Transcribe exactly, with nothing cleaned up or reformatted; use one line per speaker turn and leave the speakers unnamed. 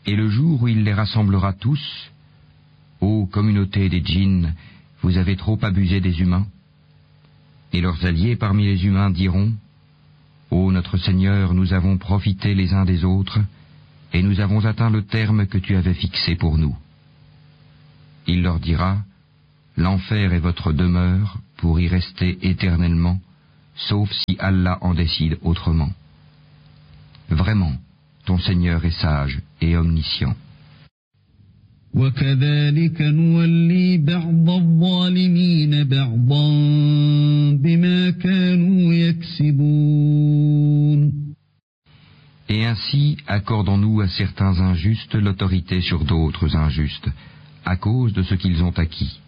Et le jour où il les rassemblera tous, ô communauté des djinns, vous avez trop abusé des humains. Et leurs alliés parmi les humains diront, ô notre Seigneur, nous avons profité les uns des autres, et nous avons atteint le terme que tu avais fixé pour nous. Il leur dira, l'enfer est votre demeure pour y rester éternellement, sauf si Allah en décide autrement. Vraiment, ton Seigneur est sage et omniscient.
وَكَذَلِكَ نُوَلِّي بَعْضَ الظَّالِمِينَ بَعْضًا بِمَا كَانُوا يَكْسِبُونَ.
Et ainsi accordons-nous à certains injustes l'autorité sur d'autres injustes, à cause de ce qu'ils ont acquis.